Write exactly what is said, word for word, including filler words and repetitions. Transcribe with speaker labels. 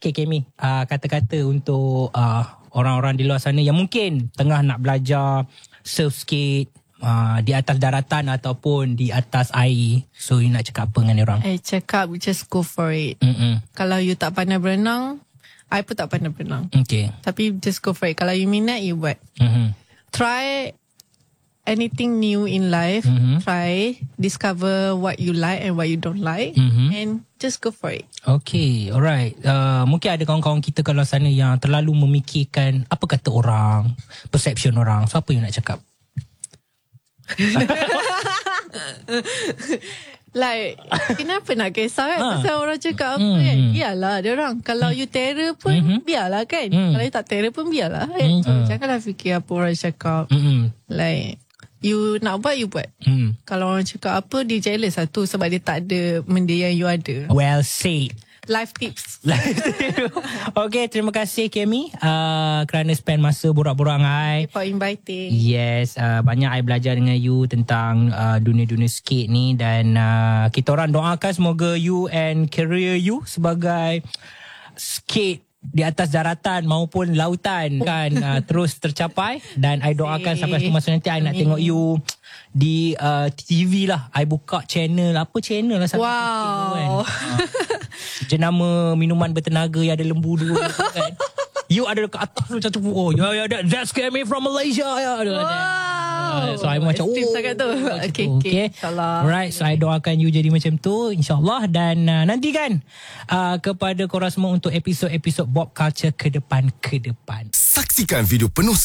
Speaker 1: Okay Kemi, uh, kata-kata untuk uh, orang-orang di luar sana yang mungkin tengah nak belajar surf skate uh, di atas daratan ataupun di atas air. So you nak cakap apa dengan orang?
Speaker 2: I cakap just go for it.
Speaker 1: Mm-mm.
Speaker 2: Kalau you tak pandai berenang, I pun tak pandai berenang.
Speaker 1: Okay.
Speaker 2: Tapi just go for it. Kalau you minat, you buat.
Speaker 1: Mm-hmm.
Speaker 2: Try anything new in life.
Speaker 1: Mm-hmm.
Speaker 2: Try discover what you like and what you don't like,
Speaker 1: Mm-hmm.
Speaker 2: and just go for it.
Speaker 1: Okay, alright. Uh, mungkin ada kawan-kawan kita kalau sana yang terlalu memikirkan apa kata orang, perception orang. So apa you nak cakap?
Speaker 2: Like, kenapa nak kisah kan?
Speaker 1: Ha.
Speaker 2: Pasal orang cakap apa
Speaker 1: Hmm.
Speaker 2: kan? Biarlah dia orang. Kalau you terror pun,
Speaker 1: Mhm.
Speaker 2: biarlah kan?
Speaker 1: Hmm.
Speaker 2: Kalau you tak terror pun, biarlah kan?
Speaker 1: Hmm.
Speaker 2: So, janganlah fikir apa orang cakap.
Speaker 1: Mm-mm.
Speaker 2: Like, you nak buat, you buat.
Speaker 1: Mm.
Speaker 2: Kalau orang cakap apa, dia jealous lah tu sebab dia tak ada benda yang you ada.
Speaker 1: Well said.
Speaker 2: Life tips.
Speaker 1: Okay, terima kasih Kemi uh, kerana spend masa borak-borak dengan I.
Speaker 2: For inviting.
Speaker 1: Yes, uh, banyak I belajar dengan you tentang uh, dunia-dunia skate ni. Dan uh, kita orang doakan semoga you and career you sebagai skate di atas daratan maupun lautan kan uh, terus tercapai. Dan I doakan sampai satu masa nanti I nak tengok you di uh, T V lah. I buka channel, apa channel lah satu
Speaker 2: Wow.
Speaker 1: kan. Uh, jenama minuman bertenaga yang ada lembu dua kan. You ada dekat atas tu macam tu. Oh, ya ya that, that's Kemi from Malaysia. Ya,
Speaker 2: Wow.
Speaker 1: Uh, so I macam
Speaker 2: Esteem
Speaker 1: oh,
Speaker 2: sangat tu.
Speaker 1: macam
Speaker 2: Okay,
Speaker 1: tu.
Speaker 2: okay. InsyaAllah.
Speaker 1: Alright, so I doakan you jadi macam tu InsyaAllah. Dan uh, nantikan uh, kepada korang semua untuk episod-episod Bob Culture ke depan ke depan.
Speaker 3: Saksikan video penuh